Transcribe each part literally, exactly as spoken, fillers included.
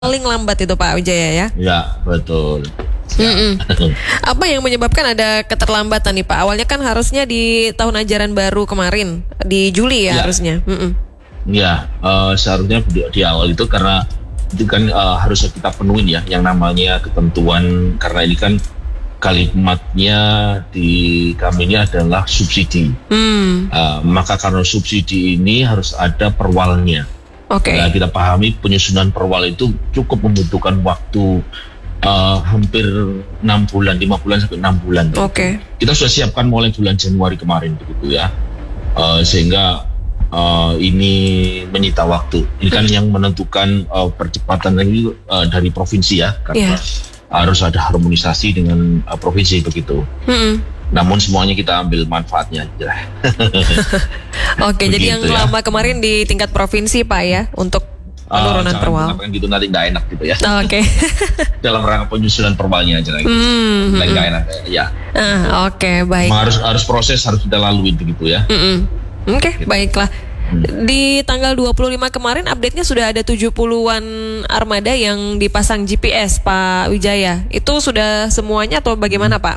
paling lambat itu Pak Wijaya ya? Ya, betul. Mm-mm. Apa yang menyebabkan ada keterlambatan nih Pak? Awalnya kan harusnya di tahun ajaran baru kemarin, di Juli ya, ya. harusnya. Mm-mm. Ya, uh, seharusnya di, di awal itu karena itu kan uh, harusnya kita penuhin ya yang namanya ketentuan, karena ini kan kalimatnya di kami ini adalah subsidi. Hmm. Uh, maka karena subsidi ini harus ada perwalnya. Oke. Okay. Nah, kita pahami penyusunan perwal itu cukup membutuhkan waktu uh, hampir enam bulan, lima bulan sampai enam bulan. Oke. Okay. Kita sudah siapkan mulai bulan Januari kemarin begitu ya. Uh, sehingga uh, ini menyita waktu. Ini kan hmm. yang menentukan uh, percepatan ini uh, dari provinsi ya, karena yeah. harus ada harmonisasi dengan uh, provinsi begitu. Hmm. Namun semuanya kita ambil manfaatnya. Oke, jadi yang ya. lama kemarin di tingkat provinsi Pak ya untuk penurunan uh, perwal. Jangan gitu nanti nggak enak gitu ya. Oh, Oke. Okay. Dalam rangka penyusunan perwalnya aja gitu. Hmm. Nggak enak ya. Uh, Oke, okay, baik. Harus harus proses harus kita lalui begitu ya. Oke, okay, gitu. Baiklah. Hmm. Di tanggal dua puluh lima kemarin update-nya sudah ada tujuh puluhan armada yang dipasang G P S Pak Wijaya. Itu sudah semuanya atau bagaimana hmm. Pak?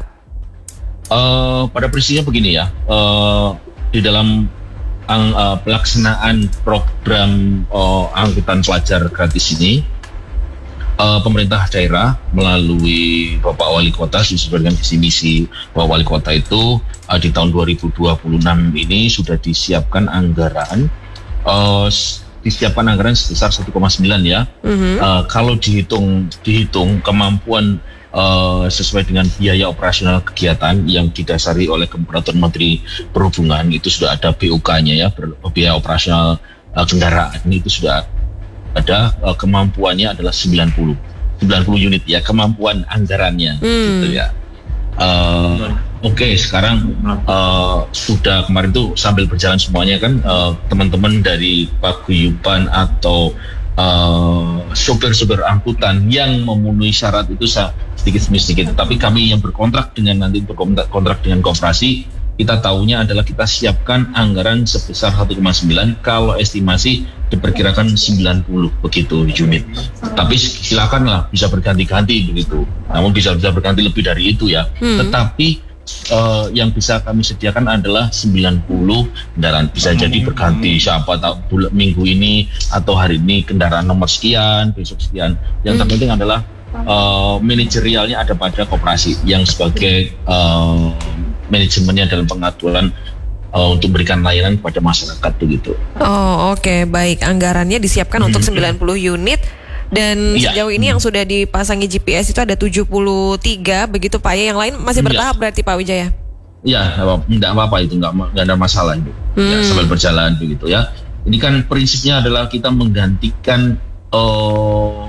Uh, pada prinsipnya begini ya, uh, di dalam ang, uh, pelaksanaan program uh, angkutan pelajar gratis ini, uh, pemerintah daerah melalui Bapak Wali Kota sesuai dengan visi misi Bapak Wali Kota itu uh, di tahun dua ribu dua puluh enam ini sudah disiapkan anggaran, uh, disiapkan anggaran sebesar satu koma sembilan ya. Mm-hmm. Uh, kalau dihitung dihitung kemampuan Uh, sesuai dengan biaya operasional kegiatan yang didasari oleh Peraturan Menteri Perhubungan, itu sudah ada B O K-nya ya, biaya operasional uh, kendaraan itu sudah ada, uh, kemampuannya adalah sembilan puluh unit ya, kemampuan anggarannya hmm. gitu ya. Uh, Oke, okay, sekarang uh, sudah kemarin tuh sambil berjalan semuanya kan, uh, teman-teman dari paguyuban atau uh, sopir-sopir angkutan yang memenuhi syarat itu sedikit demi sedikit. Tapi kami yang berkontrak dengan nanti berkontrak kontrak dengan koperasi, kita tahunya adalah kita siapkan anggaran sebesar satu koma sembilan, kalau estimasi diperkirakan sembilan puluh begitu unit. Tapi silakanlah bisa berganti-ganti begitu. Namun bisa bisa berganti lebih dari itu ya. Hmm. Tetapi uh, yang bisa kami sediakan adalah sembilan puluh kendaraan. Bisa jadi berganti, siapa tahu bulan minggu ini atau hari ini kendaraan nomor sekian, besok sekian. Yang hmm. terpenting adalah uh, manajerialnya ada pada koperasi yang sebagai uh, manajemennya dalam pengaturan uh, untuk memberikan layanan kepada masyarakat begitu. Oh oke, okay. Baik, anggarannya disiapkan untuk sembilan puluh unit. Dan ya. Sejauh ini yang sudah dipasangi G P S itu ada tujuh puluh tiga begitu Pak ya. Yang lain masih bertahap ya. Berarti Pak Wijaya? Ya, enggak apa-apa itu, enggak, enggak ada masalah itu. Hmm. Ya, sambil berjalan begitu ya. Ini kan prinsipnya adalah kita menggantikan uh,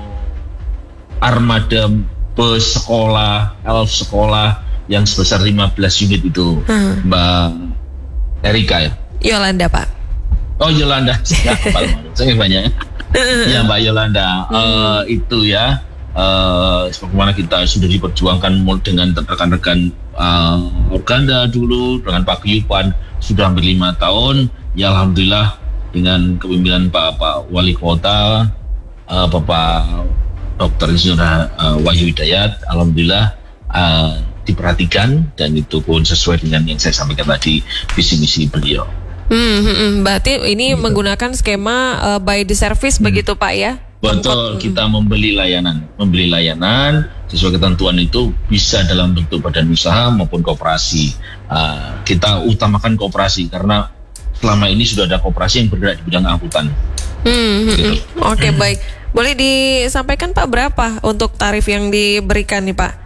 armada bus sekolah, elf sekolah yang sebesar lima belas unit itu, hmm. Mbak Erika ya? Yolanda Pak. Oh Yolanda, ya, saya banyak. Ya Mbak Yolanda, hmm. uh, itu ya, uh, sebagaimana kita sudah diperjuangkan dengan rekan-rekan uh, Organda dulu, dengan paguyuban sudah hampir lima tahun. Ya Alhamdulillah dengan kepemimpinan Pak, Pak Wali Kota, uh, Bapak Dokter Insinyur uh, Wahyu Hidayat, Alhamdulillah uh, diperhatikan, dan itu pun sesuai dengan yang saya sampaikan tadi, visi misi beliau. Hmm, hmm, berarti ini gitu. Menggunakan skema uh, by the service hmm. begitu Pak ya? Betul, Tempat, kita membeli layanan, membeli layanan sesuai ketentuan itu bisa dalam bentuk badan usaha maupun koperasi. Uh, kita utamakan koperasi karena selama ini sudah ada koperasi yang bergerak di bidang angkutan. Hmm, gitu. hmm, Oke okay, baik, boleh disampaikan Pak berapa untuk tarif yang diberikan nih Pak?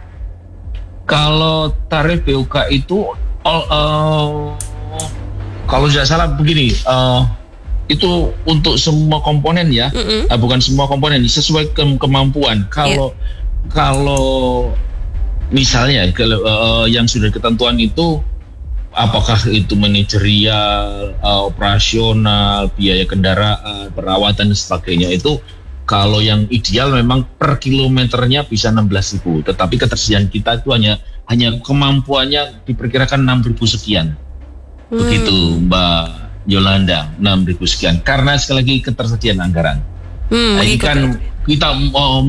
Kalau tarif B U K itu all, uh, kalau tidak salah begini, uh, itu untuk semua komponen ya, mm-hmm. uh, bukan semua komponen, sesuai ke- kemampuan. Kalau yeah. kalau misalnya kalau uh, yang sudah ketentuan itu, apakah itu manajerial, uh, operasional, biaya kendaraan, perawatan dan sebagainya, itu kalau yang ideal memang per kilometernya bisa enam belas ribu, tetapi ketersediaan kita itu hanya hanya kemampuannya diperkirakan enam ribu sekian. Begitu hmm. Mbak Yolanda, enam ribu sekian. Karena sekali lagi ketersediaan anggaran. Hmm, nah, ini kan kita uh,